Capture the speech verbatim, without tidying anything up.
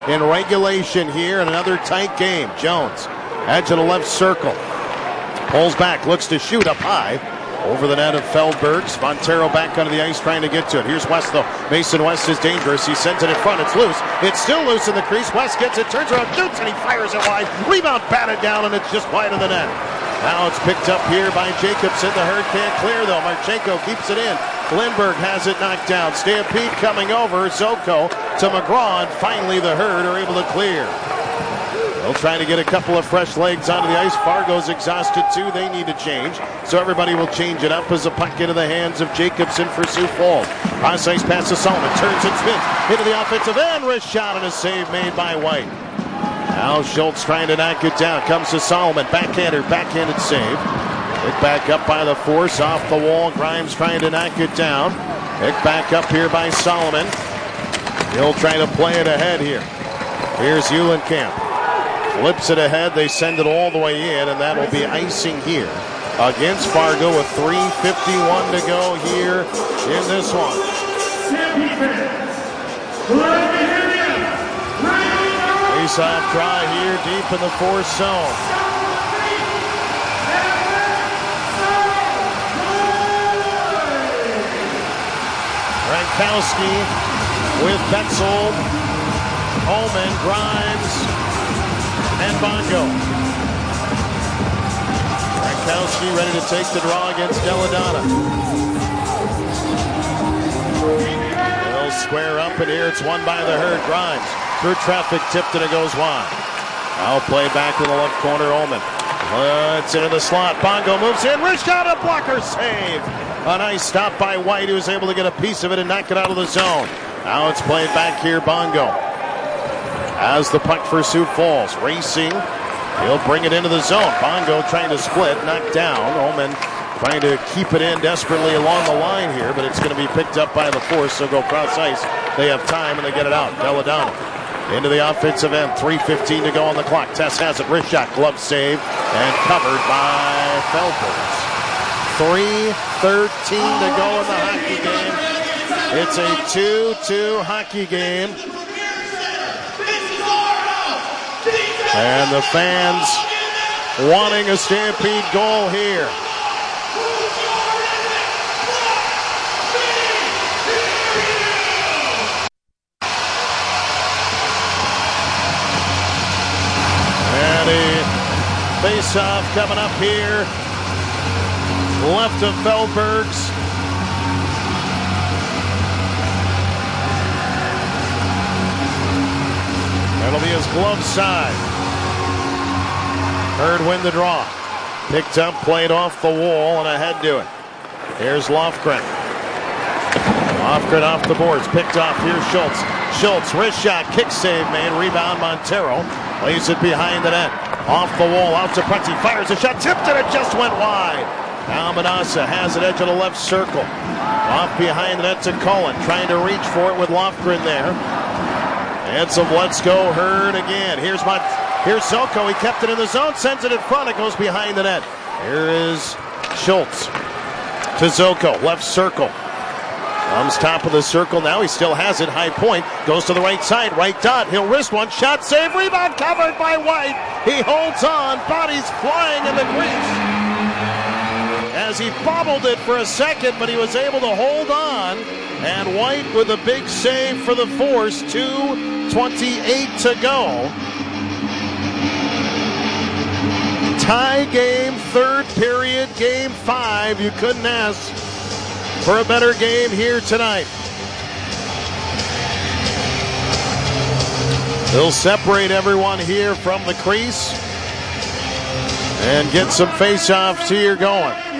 in regulation here in another tight game. Jones, edge of the left circle. Pulls back, looks to shoot up high. Over the net of Feldbergs. Montero back onto the ice trying to get to it. Here's West though. Mason West is dangerous. He sends it in front. It's loose. It's still loose in the crease. West gets it, turns around, shoots, and he fires it wide. Rebound batted down, and it's just wide of the net. Now it's picked up here by Jacobson. The Herd can't clear though. Marchenko keeps it in. Lindbergh has it knocked down. Stampede coming over. Zoko to McGraw, and finally the Herd are able to clear. They'll try to get a couple of fresh legs onto the ice. Fargo's exhausted too. They need to change. So everybody will change it up as a puck into the hands of Jacobson for Sioux Falls. Cross ice pass to Solomon. Turns and spins into the offensive end. Wrist shot and a save made by White. Now Schultz trying to knock it down. Comes to Solomon. Backhander. Backhanded save. Pick back up by the force. Off the wall. Grimes trying to knock it down. Pick back up here by Solomon. He'll try to play it ahead here. Here's Eulenkamp. Flips it ahead. They send it all the way in, and that will be icing here against Fargo with three fifty-one to go here in this one. Face-off try here deep in the fourth zone. Rankowski with Betzold, Omen, Grimes, and Bongo. Rankowski ready to take the draw against Deladonna. They'll square up, and here it's won by the Herd. Grimes through traffic, tipped, and it goes wide. Now play back to the left corner, Omen. Uh, it's into the slot. Bongo moves in. Wrist shot, a blocker save. A nice stop by White, who was able to get a piece of it and knock it out of the zone. Now it's played back here, Bongo. As the puck for Sioux Falls, racing, he'll bring it into the zone. Bongo trying to split, knocked down. Omen trying to keep it in desperately along the line here, but it's going to be picked up by the force, so go cross ice. They have time, and they get it out. Deladonna into the offensive end, three fifteen to go on the clock. Tess has it, wrist shot, glove save, and covered by Feldbergs. three thirteen to go in the hockey game. It's a two two hockey game. And the fans wanting a Stampede goal here. And a face-off coming up here. Left of Feldbergs. That'll be his glove side. Herd win the draw. Picked up, played off the wall, and ahead to it. Here's Lofgren. Lofgren off the boards. Picked off. Here's Schultz. Schultz, wrist shot, kick save made. Rebound Montero. Lays it behind the net. Off the wall, out to Prunty. Fires a shot, tipped it, it just went wide. Now Manassa has it edge of the left circle. Off behind the net to Cullen. Trying to reach for it with Lofgren there. And some let's go Herd again. Here's Mont. Here's Zoko. He kept it in the zone, sends it in front. It goes behind the net. Here is Schultz to Zoko. Left circle. Comes top of the circle. Now he still has it. High point. Goes to the right side. Right dot. He'll wrist one. Shot save. Rebound covered by White. He holds on. Bodies flying in the crease. As he bobbled it for a second, but he was able to hold on. And White with a big save for the Force. two twenty-eight to go. Tie game, third period, game five. You couldn't ask for a better game here tonight. They'll separate everyone here from the crease and get some face-offs here going.